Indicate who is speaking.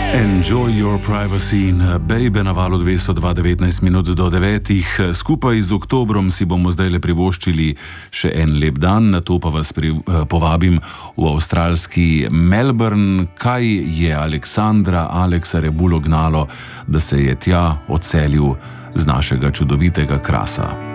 Speaker 1: Enjoy your privacy, baby, na valu 202.19 minut do 9. Skupaj z oktobrom si bomo zdaj le privoščili še en lep dan, na to pa vas povabim v avstralski Melbourne. Kaj je Alexa Rebulo gnalo, da se je tja odselil z našega čudovitega Krasa?